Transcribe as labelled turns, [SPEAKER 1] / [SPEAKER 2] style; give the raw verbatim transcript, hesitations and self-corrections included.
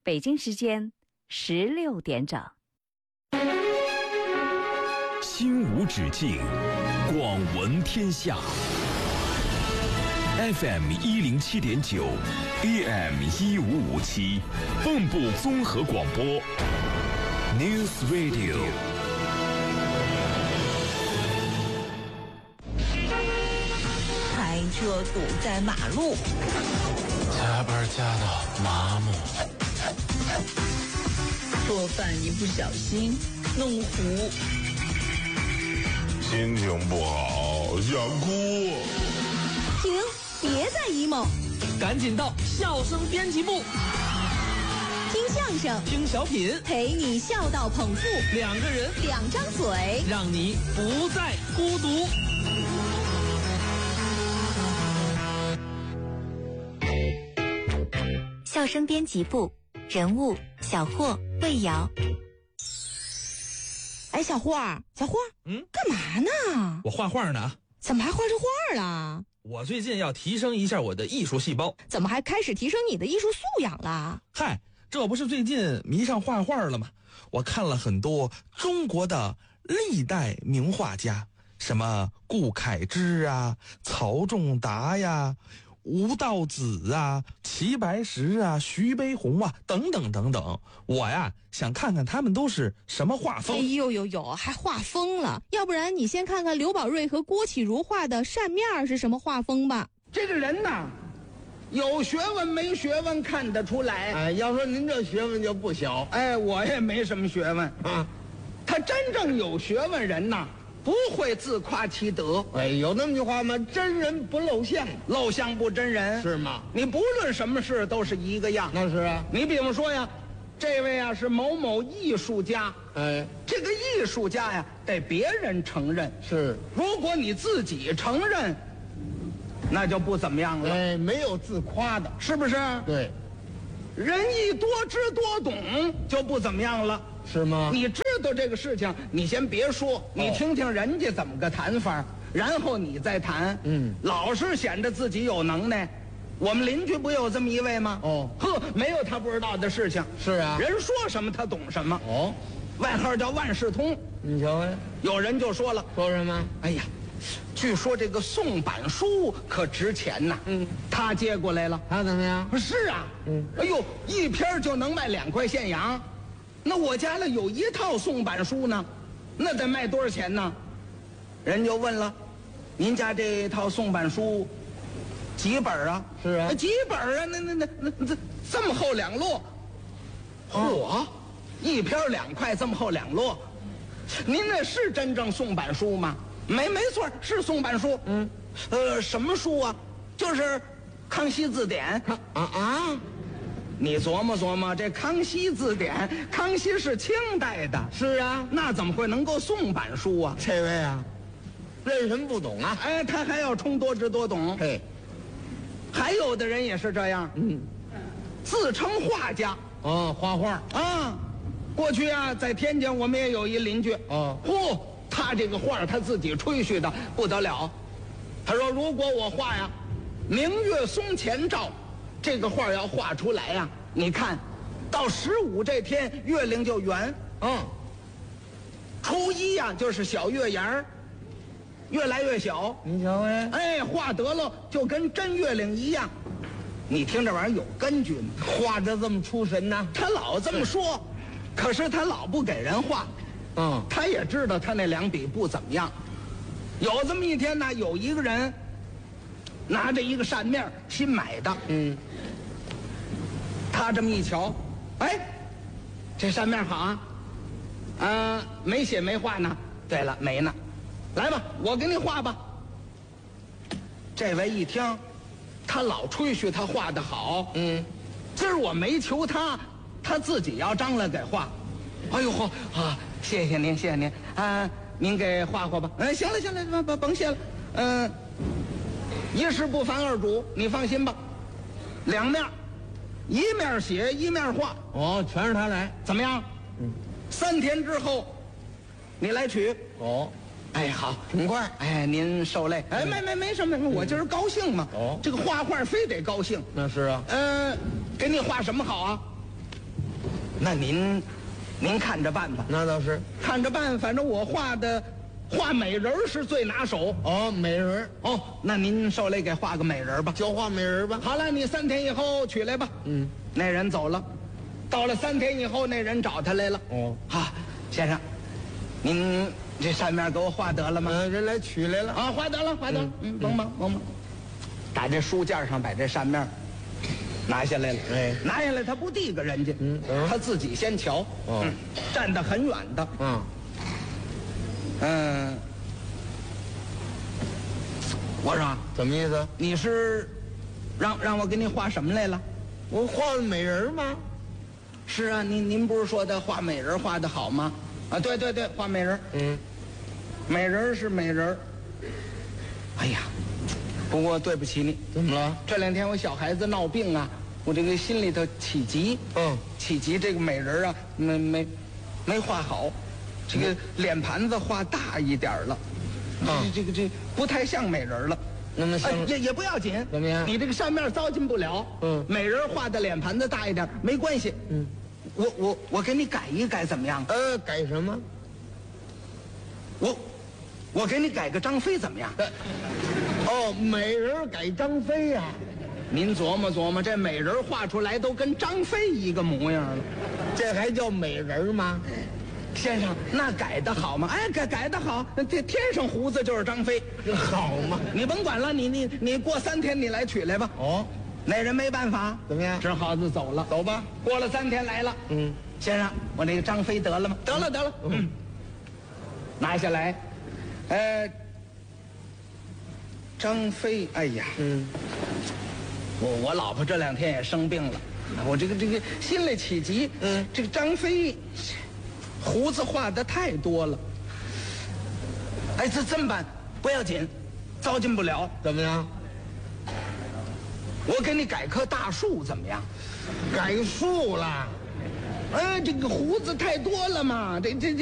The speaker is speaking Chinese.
[SPEAKER 1] 北京时间十六点整。
[SPEAKER 2] 心无止境，广闻天下。F M 一零七点九 ，A M 一五五七，蚌埠综合广播 ，News Radio。
[SPEAKER 3] 开车堵在马路，
[SPEAKER 4] 加班加到麻木，
[SPEAKER 3] 做饭一不小心弄糊，
[SPEAKER 4] 心情不好想哭。
[SPEAKER 3] 停，别再 emo，
[SPEAKER 5] 赶紧到笑声编辑部，
[SPEAKER 3] 听相声，
[SPEAKER 5] 听小品，
[SPEAKER 3] 陪你笑到捧腹，
[SPEAKER 5] 两个人，
[SPEAKER 3] 两张嘴，
[SPEAKER 5] 让你不再孤独。
[SPEAKER 6] 笑声编辑部，人物小霍、魏瑶。
[SPEAKER 7] 哎，小霍儿，小霍儿，
[SPEAKER 5] 嗯，
[SPEAKER 7] 干嘛呢？
[SPEAKER 5] 我画画呢。
[SPEAKER 7] 怎么还画出画了？
[SPEAKER 5] 我最近要提升一下我的艺术细胞。
[SPEAKER 7] 怎么还开始提升你的艺术素养了？
[SPEAKER 5] 嗨，这不是最近迷上画画了吗？我看了很多中国的历代名画家，什么顾恺之啊、曹仲达呀、吴道子啊、齐白石啊、徐悲鸿啊，等等等等。我呀想看看他们都是什么画风。
[SPEAKER 7] 哎呦呦呦，还画疯了！要不然你先看看刘宝瑞和郭启儒画的扇面是什么画风吧。
[SPEAKER 8] 这个人呐，有学问没学问看得出来。
[SPEAKER 9] 哎，要说您这学问就不小。
[SPEAKER 8] 哎，我也没什么学问啊。他真正有学问人呐，不会自夸其德。
[SPEAKER 9] 哎，有那么句话吗？真人不露相，
[SPEAKER 8] 露相不真人，
[SPEAKER 9] 是吗？
[SPEAKER 8] 你不论什么事都是一个样。
[SPEAKER 9] 那是啊。
[SPEAKER 8] 你比方说呀，这位啊是某某艺术家，
[SPEAKER 9] 哎，
[SPEAKER 8] 这个艺术家呀得别人承认。
[SPEAKER 9] 是，
[SPEAKER 8] 如果你自己承认，那就不怎么样了。
[SPEAKER 9] 哎，没有自夸的，
[SPEAKER 8] 是不是？
[SPEAKER 9] 对。
[SPEAKER 8] 人一多知多懂就不怎么样了。
[SPEAKER 9] 是吗？
[SPEAKER 8] 你知道这个事情，你先别说，你听听人家怎么个谈法，然后你再谈。
[SPEAKER 9] 嗯，
[SPEAKER 8] 老是显着自己有能耐。我们邻居不有这么一位吗？
[SPEAKER 9] 哦，
[SPEAKER 8] 呵，没有他不知道的事情。
[SPEAKER 9] 是啊，
[SPEAKER 8] 人说什么他懂什么。
[SPEAKER 9] 哦，
[SPEAKER 8] 外号叫万事通。
[SPEAKER 9] 你瞧哎，
[SPEAKER 8] 有人就说了，
[SPEAKER 9] 说什么？
[SPEAKER 8] 哎呀，据说这个宋版书可值钱呐。
[SPEAKER 9] 嗯，
[SPEAKER 8] 他接过来了。
[SPEAKER 9] 他怎么样？
[SPEAKER 8] 是啊。
[SPEAKER 9] 嗯，
[SPEAKER 8] 哎呦，一篇就能卖两块现洋。那我家里有一套宋版书呢，那得卖多少钱呢？人就问了，您家这套宋版书几本啊？
[SPEAKER 9] 是啊，
[SPEAKER 8] 几本啊？那那那那这这么厚两摞，嚯，一篇两块，这么厚两摞。您那是真正宋版书吗？没，没错，是宋版书。
[SPEAKER 9] 嗯，
[SPEAKER 8] 呃，什么书啊？就是《康熙字典》。
[SPEAKER 9] 啊啊！
[SPEAKER 8] 你琢磨琢磨，这《康熙字典》，康熙是清代的。
[SPEAKER 9] 是啊，
[SPEAKER 8] 那怎么会能够宋版书啊？
[SPEAKER 9] 这位啊，认什么不懂啊？
[SPEAKER 8] 哎，他还要充多知多懂。
[SPEAKER 9] 嘿，
[SPEAKER 8] 还有的人也是这样，
[SPEAKER 9] 嗯，
[SPEAKER 8] 自称画家。
[SPEAKER 9] 哦，画画
[SPEAKER 8] 啊。过去啊，在天津我们也有一邻居。
[SPEAKER 9] 哦，
[SPEAKER 8] 嚯，他这个画他自己吹嘘的不得了。他说，如果我画呀，明月松前照。这个画要画出来呀，你看，到十五这天月亮就圆，
[SPEAKER 9] 嗯，
[SPEAKER 8] 初一呀就是小月牙儿，越来越小。
[SPEAKER 9] 你瞧哎，
[SPEAKER 8] 哎，画得了就跟真月亮一样。你听这玩意儿有根据吗？
[SPEAKER 9] 画着这么出神呢？
[SPEAKER 8] 他老这么说，可是他老不给人画。
[SPEAKER 9] 嗯，
[SPEAKER 8] 他也知道他那两笔不怎么样。有这么一天呢，有一个人拿着一个扇面新买的，
[SPEAKER 9] 嗯，
[SPEAKER 8] 他这么一瞧，哎，这扇面好啊，啊，没写没画呢。对了，没呢，来吧，我给你画吧。这位一听，他老吹嘘他画的好，
[SPEAKER 9] 嗯，
[SPEAKER 8] 今儿我没求他，他自己要张罗给画。哎呦嚯啊，谢谢您，谢谢您啊，您给画画吧。嗯，行了行了，甭甭谢了，嗯、呃。一事不烦二主，你放心吧。两面，一面写一面画。
[SPEAKER 9] 哦，全是他来，
[SPEAKER 8] 怎么样？
[SPEAKER 9] 嗯，
[SPEAKER 8] 三天之后，你来取。
[SPEAKER 9] 哦，
[SPEAKER 8] 哎，好，
[SPEAKER 9] 挺快。
[SPEAKER 8] 哎，您受累。哎，没没没什么，我今儿高兴嘛。
[SPEAKER 9] 哦，
[SPEAKER 8] 这个画画非得高兴。
[SPEAKER 9] 那是啊。
[SPEAKER 8] 呃，给你画什么好啊？ 那您，您看着办吧。
[SPEAKER 9] 那倒是，
[SPEAKER 8] 看着办，反正我画的，画美人是最拿手。
[SPEAKER 9] 哦，美人
[SPEAKER 8] 哦，那您受累给画个美人吧。
[SPEAKER 9] 就画美人吧。
[SPEAKER 8] 好了，你三天以后取来吧。
[SPEAKER 9] 嗯，
[SPEAKER 8] 那人走了，到了三天以后，那人找他来了。
[SPEAKER 9] 哦，
[SPEAKER 8] 啊，先生，您这扇面给我画得了吗？
[SPEAKER 9] 嗯，人来取来了。
[SPEAKER 8] 啊，画得了，画得了。嗯，甭忙，甭忙。打这书架上把这扇面拿下来了。
[SPEAKER 9] 哎，
[SPEAKER 8] 拿下来他不递给人家，
[SPEAKER 9] 嗯嗯
[SPEAKER 8] 他自己先瞧。
[SPEAKER 9] 哦，
[SPEAKER 8] 嗯，站得很远的。
[SPEAKER 9] 嗯
[SPEAKER 8] 嗯，我说
[SPEAKER 9] 怎么意思？
[SPEAKER 8] 你是让让我给你画什么来了？
[SPEAKER 9] 我画美人吗？
[SPEAKER 8] 是啊，您您不是说的画美人画的好吗？啊，对对对，画美人。
[SPEAKER 9] 嗯，
[SPEAKER 8] 美人是美人。哎呀，不过对不起你，
[SPEAKER 9] 怎么了？
[SPEAKER 8] 这两天我小孩子闹病啊，我这个心里头起急。
[SPEAKER 9] 嗯，
[SPEAKER 8] 起急，这个美人啊，没没没画好，这个脸盘子画大一点了，
[SPEAKER 9] 嗯
[SPEAKER 8] 这这个这不太像美人了。
[SPEAKER 9] 那么像
[SPEAKER 8] 哎也也不要紧，
[SPEAKER 9] 怎么样
[SPEAKER 8] 你这个扇面糟践不了。
[SPEAKER 9] 嗯
[SPEAKER 8] 美人画的脸盘子大一点没关系。
[SPEAKER 9] 嗯，
[SPEAKER 8] 我我我给你改一改怎么样？
[SPEAKER 9] 呃，改什么？
[SPEAKER 8] 我我给你改个张飞怎么样？
[SPEAKER 9] 哦，美人改张飞呀、
[SPEAKER 8] 您琢磨琢磨，这美人画出来都跟张飞一个模样了。
[SPEAKER 9] 这还叫美人吗？
[SPEAKER 8] 先生，那改的好吗？哎，改改的好，这天上胡子就是张飞，
[SPEAKER 9] 好嘛？
[SPEAKER 8] 你甭管了，你你你过三天你来取来吧。
[SPEAKER 9] 哦，
[SPEAKER 8] 那人没办法，
[SPEAKER 9] 怎么样？
[SPEAKER 8] 只好就走了。
[SPEAKER 9] 走吧。
[SPEAKER 8] 过了三天来了，
[SPEAKER 9] 嗯，
[SPEAKER 8] 先生，我那个张飞得了吗？得了，得了。嗯，拿下来，呃，张飞，哎呀，
[SPEAKER 9] 嗯，
[SPEAKER 8] 我我老婆这两天也生病了，我这个这个心里起急。
[SPEAKER 9] 嗯，
[SPEAKER 8] 这个张飞胡子画的太多了。哎，这这么办？不要紧，糟践不了。
[SPEAKER 9] 怎么样？
[SPEAKER 8] 我给你改棵大树怎么样？
[SPEAKER 9] 改树了。
[SPEAKER 8] 哎，这个胡子太多了嘛，这这这。